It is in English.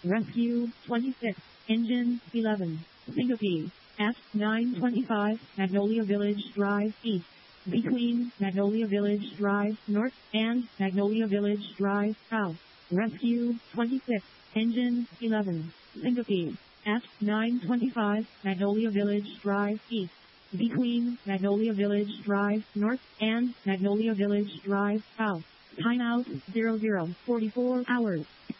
Rescue 26, Engine 11, Syncope, F925, Magnolia Village Drive East, between Magnolia Village Drive North and Magnolia Village Drive South. Rescue 26, Engine 11, Syncope, F925, Magnolia Village Drive East, between Magnolia Village Drive North and Magnolia Village Drive South. Timeout 0044 hours.